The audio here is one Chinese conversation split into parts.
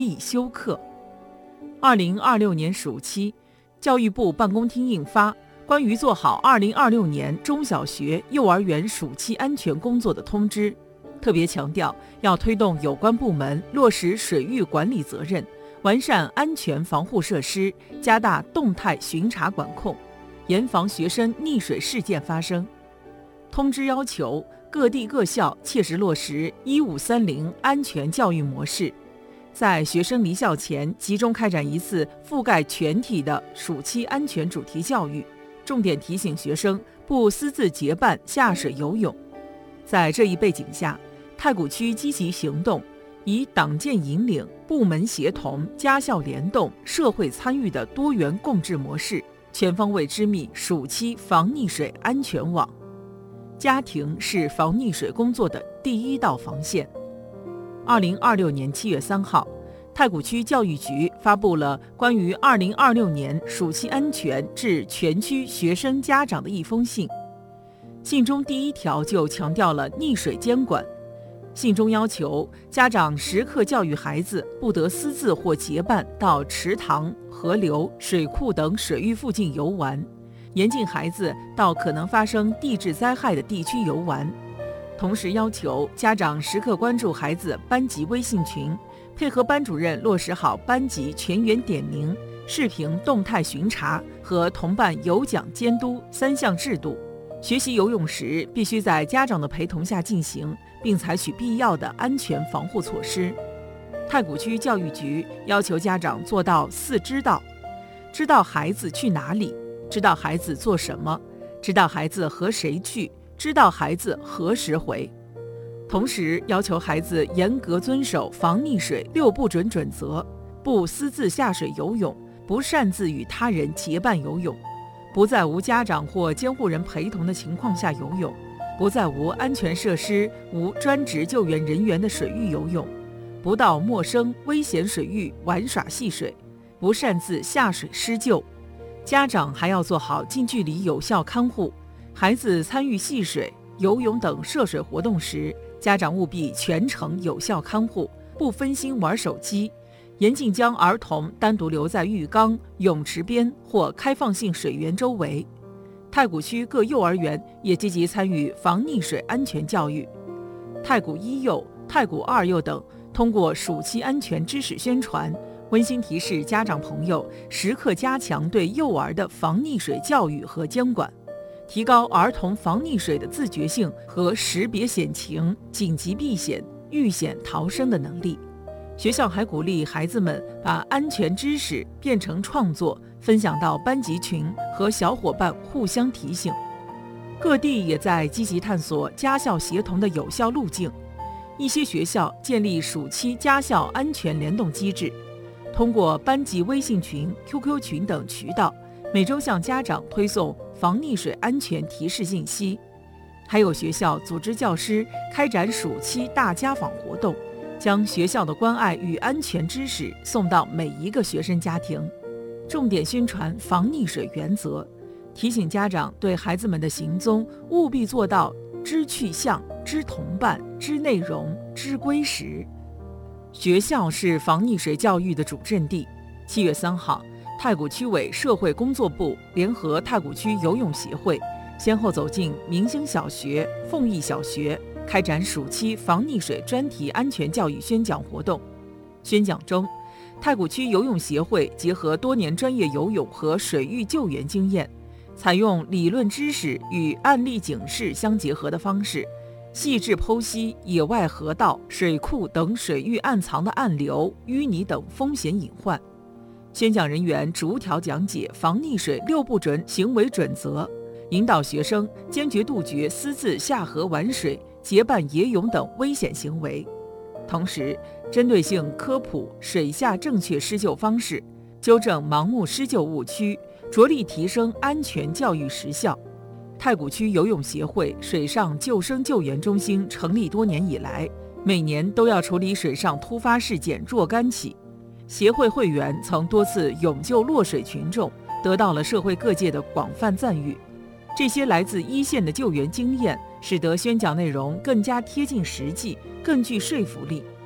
以休课。2026年暑期，教育部办公厅印发关于做好2026年中小学、幼儿园暑期安全工作的通知，特别强调要推动有关部门落实水域管理责任，完善安全防护设施，加大动态巡查管控，严防学生溺水事件发生。通知要求各地各校切实落实1530安全教育模式，在学生离校前集中开展一次覆盖全体的暑期安全主题教育，重点提醒学生不私自结伴下水游泳。在这一背景下，太谷区积极行动，以党建引领、部门协同、家校联动、社会参与的多元共治模式，全方位织密暑期防溺水安全网。家庭是防溺水工作的第一道防线。2026年7月3号，太谷区教育局发布了关于2026年暑期安全致全区学生家长的一封信。信中第一条就强调了溺水监管。信中要求家长时刻教育孩子不得私自或结伴到池塘、河流、水库等水域附近游玩，严禁孩子到可能发生地质灾害的地区游玩。同时要求家长时刻关注孩子班级微信群，配合班主任落实好班级全员点名、视频动态巡查和同伴有奖监督3项制度。学习游泳时必须在家长的陪同下进行，并采取必要的安全防护措施。太谷区教育局要求家长做到4知道：知道孩子去哪里，知道孩子做什么，知道孩子和谁去，知道孩子何时回。同时要求孩子严格遵守防溺水6不准准则：不私自下水游泳，不擅自与他人结伴游泳，不在无家长或监护人陪同的情况下游泳，不在无安全设施、无专职救援人员的水域游泳，不到陌生危险水域玩耍戏水，不擅自下水施救。家长还要做好近距离有效看护，孩子参与戏水、游泳等涉水活动时，家长务必全程有效看护，不分心玩手机，严禁将儿童单独留在浴缸、泳池边或开放性水源周围。太谷区各幼儿园也积极参与防溺水安全教育。太谷一幼、太谷二幼等通过暑期安全知识宣传，温馨提示家长朋友时刻加强对幼儿的防溺水教育和监管，提高儿童防溺水的自觉性和识别险情、紧急避险、遇险逃生的能力。学校还鼓励孩子们把安全知识变成创作，分享到班级群和小伙伴互相提醒。各地也在积极探索家校协同的有效路径。一些学校建立暑期家校安全联动机制，通过班级微信群、QQ 群等渠道，每周向家长推送防溺水安全提示信息。还有学校组织教师开展暑期大家访活动，将学校的关爱与安全知识送到每一个学生家庭，重点宣传防溺水原则，提醒家长对孩子们的行踪务必做到知去向、知同伴、知内容、知归时。学校是防溺水教育的主阵地。7月3号，太谷区委社会工作部联合太谷区游泳协会，先后走进明星小学、凤义小学，开展暑期防溺水专题安全教育宣讲活动。宣讲中，太谷区游泳协会结合多年专业游泳和水域救援经验，采用理论知识与案例警示相结合的方式，细致剖析野外河道、水库等水域暗藏的暗流、淤泥等风险隐患。宣讲人员逐条讲解防溺水6不准行为准则，引导学生坚决杜绝私自下河玩水、结伴野泳等危险行为。同时，针对性科普水下正确施救方式，纠正盲目施救误区，着力提升安全教育实效。太谷区游泳协会水上救生救援中心成立多年以来，每年都要处理水上突发事件若干起。协会会员曾多次勇救落水群众，得到了社会各界的广泛赞誉。这些来自一线的救援经验，使得宣讲内容更加贴近实际，更具说服力。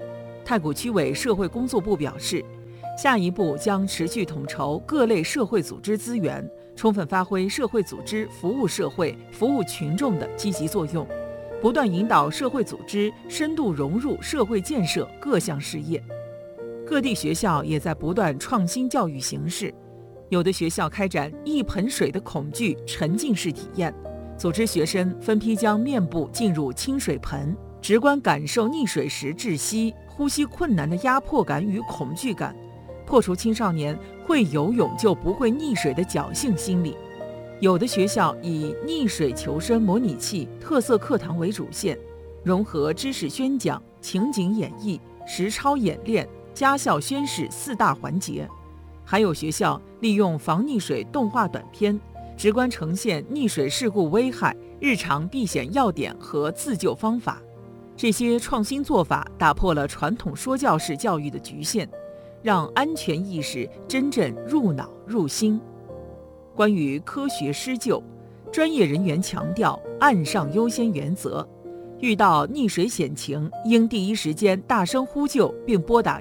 太谷区委社会工作部表示，下一步将持续统筹各类社会组织资源，充分发挥社会组织服务社会、服务群众的积极作用，不断引导社会组织深度融入社会建设各项事业。各地学校也在不断创新教育形式，有的学校开展一盆水的恐惧沉浸式体验，组织学生分批将面部浸入清水盆，直观感受溺水时窒息、呼吸困难的压迫感与恐惧感，破除青少年会游泳就不会溺水的侥幸心理。有的学校以溺水求生模拟器特色课堂为主线，融合知识宣讲、情景演绎、实操演练、家校宣示4大环节。还有学校利用防溺水动画短片，直观呈现溺水事故危害、日常避险要点和自救方法。这些创新做法打破了传统说教式教育的局限，让安全意识真正入脑入心。关于科学施救，专业人员强调岸上优先原则，遇到溺水险情，应第一时间大声呼救，并拨打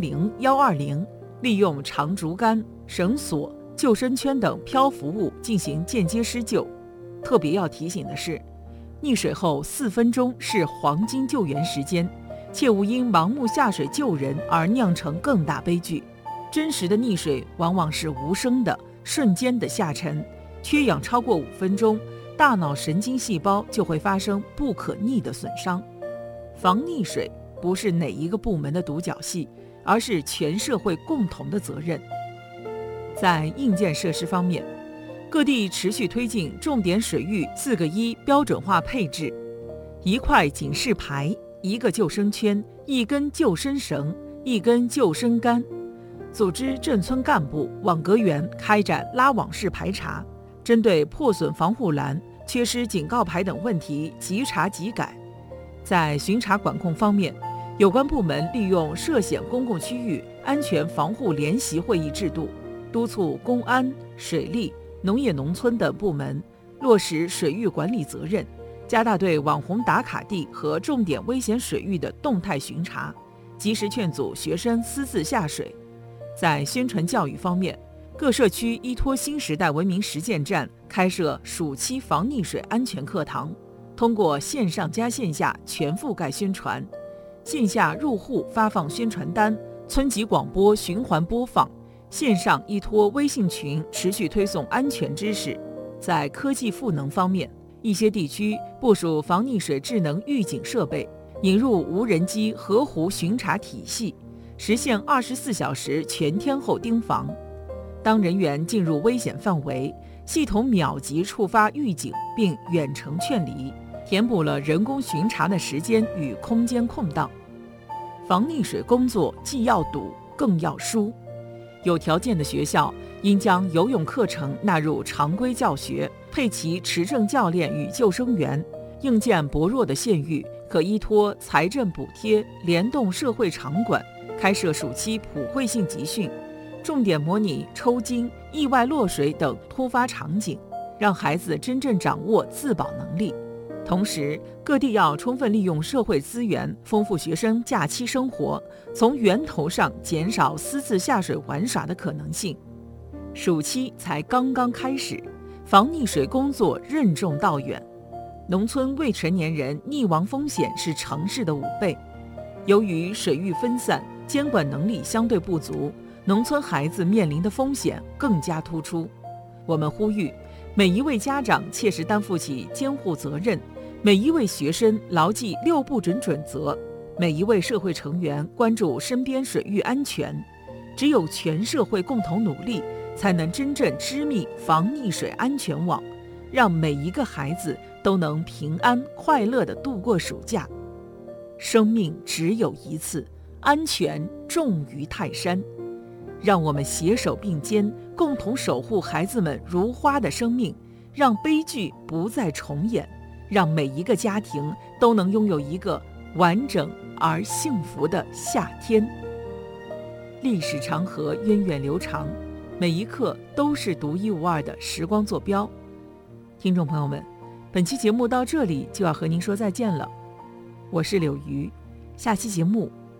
110、120，利用长竹竿、绳索、救生圈等漂浮物进行间接施救。特别要提醒的是，溺水后4分钟是黄金救援时间，切勿因盲目下水救人而酿成更大悲剧。真实的溺水往往是无声的、瞬间的下沉，缺氧超过5分钟，大脑神经细胞就会发生不可逆的损伤。防溺水不是哪一个部门的独角戏，而是全社会共同的责任。在硬件设施方面，各地持续推进重点水域4个1标准化配置，1块警示牌、1个救生圈、1根救生绳、1根救生杆，组织镇村干部、网格员开展拉网式排查，针对破损防护栏、缺失警告牌等问题即查即改。在巡查管控方面，有关部门利用涉险公共区域安全防护联席会议制度，督促公安、水利、农业农村等部门落实水域管理责任，加大对网红打卡地和重点危险水域的动态巡查，及时劝阻学生私自下水。在宣传教育方面，各社区依托新时代文明实践站开设暑期防溺水安全课堂，通过线上加线下全覆盖宣传，线下入户发放宣传单，村级广播循环播放，线上依托微信群持续推送安全知识。在科技赋能方面，一些地区部署防溺水智能预警设备，引入无人机河湖巡查体系，实现24小时全天候盯防。当人员进入危险范围，系统秒级触发预警并远程劝离，填补了人工巡查的时间与空间空档。防溺水工作既要堵更要疏，有条件的学校应将游泳课程纳入常规教学，配齐持证教练与救生员。硬件薄弱的县域可依托财政补贴，联动社会场馆，开设暑期普惠性集训，重点模拟抽筋、意外落水等突发场景，让孩子真正掌握自保能力。同时，各地要充分利用社会资源，丰富学生假期生活，从源头上减少私自下水玩耍的可能性。暑期才刚刚开始，防溺水工作任重道远。农村未成年人溺亡风险是城市的5倍。由于水域分散，监管能力相对不足，农村孩子面临的风险更加突出。我们呼吁每一位家长切实担负起监护责任，每一位学生牢记6不准准则，每一位社会成员关注身边水域安全。只有全社会共同努力，才能真正织密防溺水安全网，让每一个孩子都能平安快乐地度过暑假。生命只有一次，安全重于泰山。让我们携手并肩，共同守护孩子们如花的生命，让悲剧不再重演，让每一个家庭都能拥有一个完整而幸福的夏天。历史长河源远流长，每一刻都是独一无二的时光坐标。听众朋友们，本期节目到这里就要和您说再见了，我是柳瑜，下期节目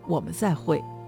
我们再会。